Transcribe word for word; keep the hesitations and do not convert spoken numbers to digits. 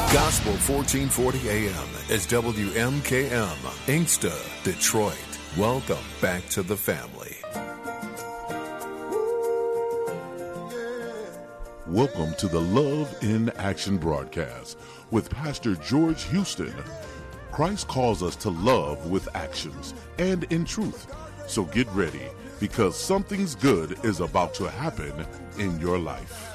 Gospel fourteen forty A M is W M K M, Inkster, Detroit. Welcome back to the family. Welcome to the Love in Action broadcast with Pastor George Houston. Christ calls us to love with actions and in truth. So get ready, because something's good is about to happen in your life.